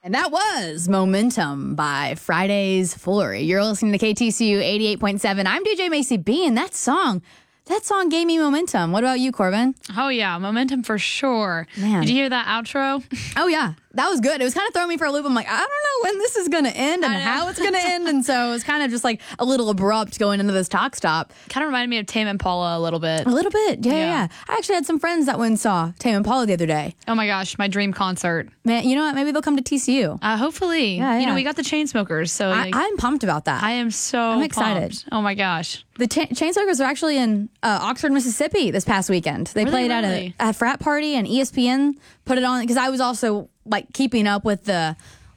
And that was Momentum by Friday's Foolery. You're listening to KTCU 88.7. I'm DJ Macy B, and that song gave me momentum. What about you, Corbin? Oh, yeah. Momentum for sure. Man. Did you hear that outro? Oh, yeah. That was good. It was kind of throwing me for a loop. I'm like, I don't know when this is going to end and how it's going to end. And so it was kind of just like a little abrupt going into this talk stop. Kind of reminded me of Tame Impala a little bit. A little bit. Yeah. I actually had some friends that went and saw Tame Impala the other day. Oh, my gosh. My dream concert. Man, you know what? Maybe they'll come to TCU. Hopefully. Yeah. You know, we got the Chainsmokers. So I'm pumped about that. I am I'm excited. Pumped. Oh, my gosh. The Chainsmokers are actually in Oxford, Mississippi this past weekend. They played at a frat party, and ESPN put it on because I was also like keeping up with the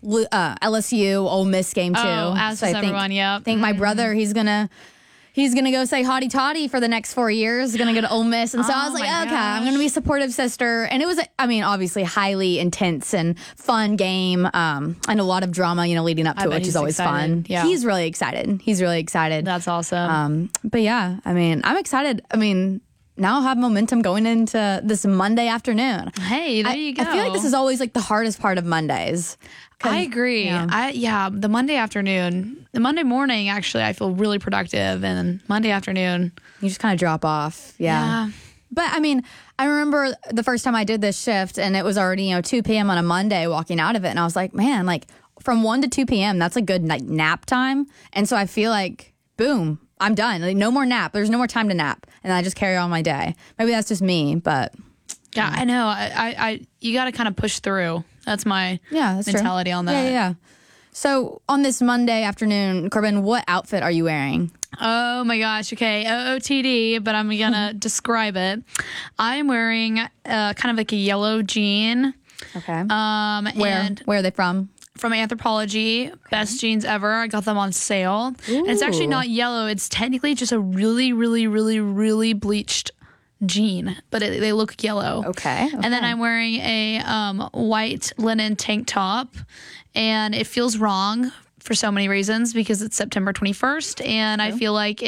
LSU Ole Miss game too. Oh, as is everyone. I think my brother, he's gonna go say hotty totty for the next 4 years. He's gonna go to Ole Miss, and so I was like, okay, I'm gonna be a supportive sister. And it was, obviously highly intense and fun game, and a lot of drama, leading up to it, which is always fun. Yeah. He's really excited. That's awesome. But yeah, I'm excited. Now I'll have momentum going into this Monday afternoon. Hey, there you go. I feel like this is always like the hardest part of Mondays. I agree. The Monday afternoon, the Monday morning, actually, I feel really productive. And Monday afternoon, you just kind of drop off. Yeah. But I remember the first time I did this shift, and it was already, 2 p.m. on a Monday walking out of it. And I was like, man, like from 1 to 2 p.m., that's a good nap time. And so I feel like, boom, I'm done. Like, no more nap. There's no more time to nap. And I just carry on my day. Maybe that's just me, but. Yeah, I know. I you got to kind of push through. That's my mentality on that. Yeah. So on this Monday afternoon, Corbin, what outfit are you wearing? Oh my gosh. Okay. OOTD, but I'm going to describe it. I'm wearing kind of like a yellow jean. Okay. Where are they from? From Anthropologie, best jeans ever. I got them on sale. And it's actually not yellow. It's technically just a really, really, really, really bleached jean, but they look yellow. Okay. And then I'm wearing a white linen tank top, and it feels wrong for so many reasons because it's September 21st, and I feel like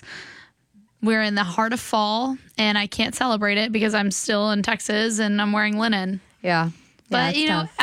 we're in the heart of fall, and I can't celebrate it because I'm still in Texas and I'm wearing linen. Yeah. But,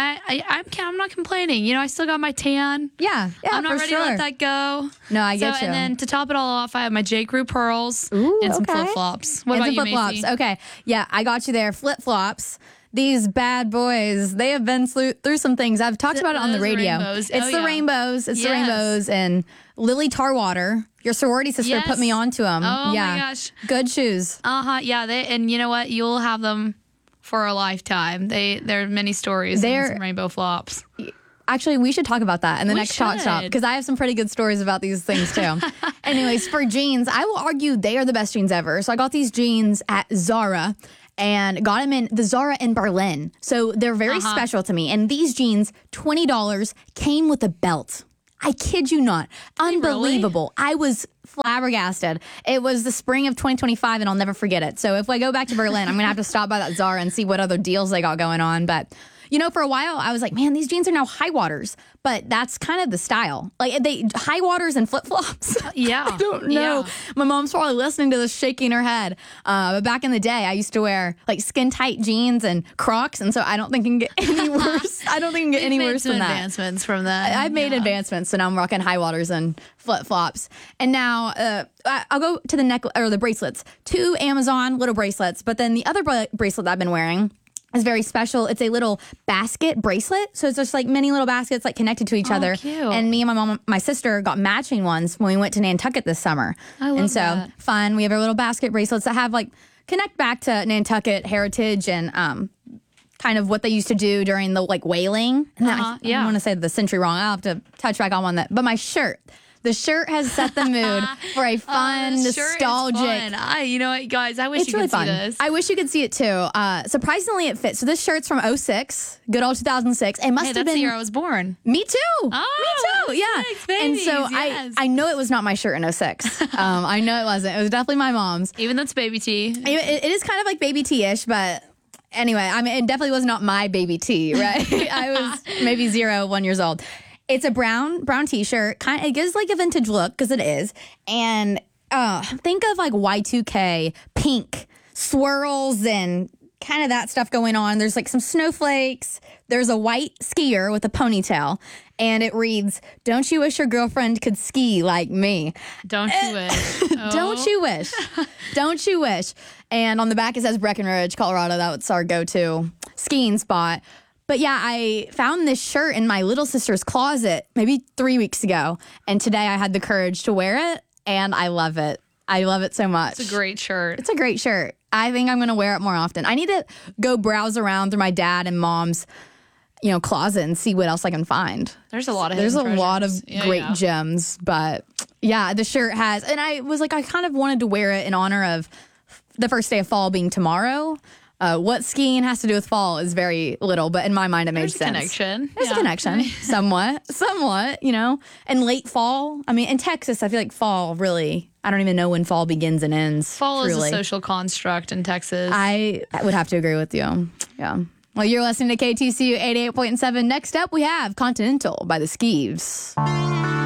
I'm not complaining. I still got my tan. Yeah, I'm not ready to let that go. No, I get you. And then to top it all off, I have my J. Crew pearls and some flip-flops. What about you, Macy? Okay. Yeah, I got you there. Flip-flops. These bad boys, they have been through some things. I've talked about it on the radio. Rainbows. It's the rainbows. It's the rainbows. And Lily Tarwater, your sorority sister, put me onto them. Oh, my gosh. Good shoes. Yeah. And you know what? You'll have them for a lifetime. There are many stories of some rainbow flops. Actually, we should talk about that in the next talk shop because I have some pretty good stories about these things too. Anyways, for jeans, I will argue they are the best jeans ever. So I got these jeans at Zara and got them in the Zara in Berlin. So they're very special to me. And these jeans, $20, came with a belt. I kid you not. Unbelievable. Really? I was flabbergasted. It was the spring of 2025, and I'll never forget it. So if I go back to Berlin, I'm going to have to stop by that Zara and see what other deals they got going on. But, for a while, I was like, man, these jeans are now high waters. But that's kind of the style. Like, high waters and flip-flops. Yeah. I don't know. Yeah. My mom's probably listening to this shaking her head. But back in the day, I used to wear, like, skin-tight jeans and Crocs, and so I don't think it can get any worse. I don't think it can get any worse than that. Advancements from that. I've made advancements, so now I'm rocking high waters and flip-flops. And now I'll go to the bracelets. 2 Amazon little bracelets, but then the other bracelet that I've been wearing is very special. It's a little basket bracelet. So it's just like many little baskets like connected to each other. Cute. And me and my mom, my sister got matching ones when we went to Nantucket this summer. I love that. Fun. We have our little basket bracelets that have connect back to Nantucket heritage and kind of what they used to do during the whaling. And I don't want to say the century wrong. I'll have to touch back on that. But my shirt. The shirt has set the mood for a fun, nostalgic. Fun. You know what, guys? I wish you could see this. I wish you could see it too. Surprisingly, it fits. So this shirt's from 2006, good old 2006. It must have been the year I was born. Me too. Oh, me too. Yeah. 06, babies, and so yes. I know it was not my shirt in 2006. I know it wasn't. It was definitely my mom's. Even though it's baby tee. It is kind of like baby tee-ish, but. Anyway, it definitely was not my baby tee, right? I was maybe 1 years old. It's a brown T-shirt. It gives a vintage look because it is. And think of Y2K pink swirls and kind of that stuff going on. There's like some snowflakes. There's a white skier with a ponytail, and it reads, "Don't you wish your girlfriend could ski like me?" Don't you wish? Don't you wish? Don't you wish? And on the back it says Breckenridge, Colorado. That's our go-to skiing spot. But yeah, I found this shirt in my little sister's closet maybe 3 weeks ago, and today I had the courage to wear it, and I love it. I love it so much. It's a great shirt. It's a great shirt. I think I'm going to wear it more often. I need to go browse around through my dad and mom's, closet and see what else I can find. There's a lot of great gems, but yeah, the shirt has, and I was like, I kind of wanted to wear it in honor of the first day of fall being tomorrow. What skiing has to do with fall is very little, but in my mind, it made sense. There's a connection, somewhat, and late fall. I mean, in Texas, I feel like fall really, I don't even know when fall begins and ends. Fall is a social construct in Texas. I would have to agree with you. Yeah. Well, you're listening to KTCU 88.7. Next up, we have Continental by the Skeeves.